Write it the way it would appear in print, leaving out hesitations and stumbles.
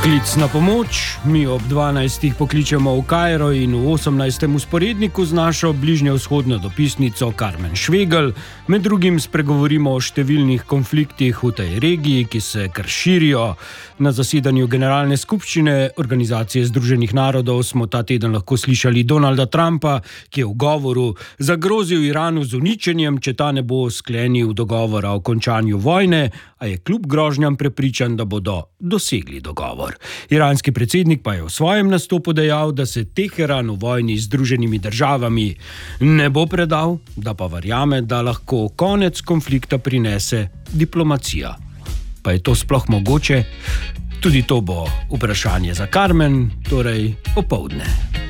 Klic na pomoč, mi ob 12. pokličemo v Kairo in v 18. usporedniku z našo bližnjevzhodno dopisnico Karmen Švegel. Med drugim spregovorimo o številnih konfliktih v tej regiji, ki se kar širijo. Na zasedanju Generalne skupščine Organizacije združenih narodov smo ta teden lahko slišali Donalda Trumpa, ki je v govoru zagrozil Iranu z uničenjem, če ta ne bo sklenil dogovora o končanju vojne, a je kljub grožnjam prepričan, da bodo dosegli dogovor. Iranski predsednik pa je v svojem nastopu dejal, da se Teheran v vojni z Združenimi državami ne bo predal, da pa verjame, da lahko konec konflikta prinese diplomacija. Pa je to sploh mogoče? Tudi to bo vprašanje za Karmen, torej opoldne.